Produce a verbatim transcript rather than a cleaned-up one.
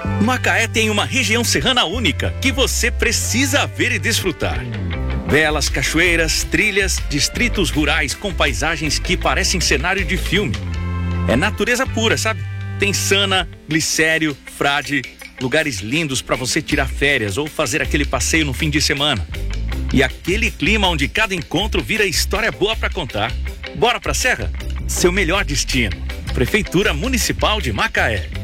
Macaé tem uma região serrana única que você precisa ver e desfrutar. Belas cachoeiras, trilhas, distritos rurais com paisagens que parecem cenário de filme. É natureza pura, sabe? Tem Sana, Glicério, Frade, lugares lindos para você tirar férias ou fazer aquele passeio no fim de semana. E aquele clima onde cada encontro vira história boa para contar. Bora pra Serra? Seu melhor destino. Prefeitura Municipal de Macaé.